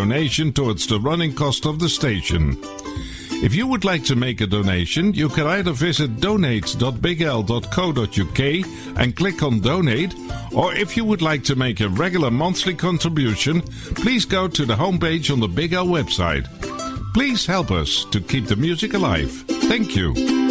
donation towards the running cost of the station. If you would like to make a donation, you can either visit donate.bigl.co.uk and click on Donate, or if you would like to make a regular monthly contribution, please go to the homepage on the Big L website. Please help us to keep the music alive. Thank you.